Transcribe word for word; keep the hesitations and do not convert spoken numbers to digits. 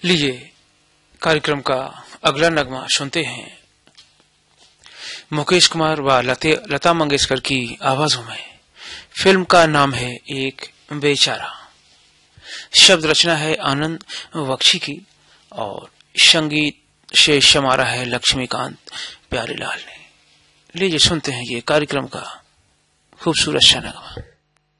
लीजिए कार्यक्रम का अगला नगमा सुनते हैं मुकेश कुमार व लते, लता मंगेशकर की आवाजों में। फिल्म का नाम है एक बेचारा। शब्द रचना है आनंद बख्शी की और संगीत से समारा है लक्ष्मीकांत प्यारेलाल ने। लीजिए सुनते हैं ये कार्यक्रम का खूबसूरत सा नगमा।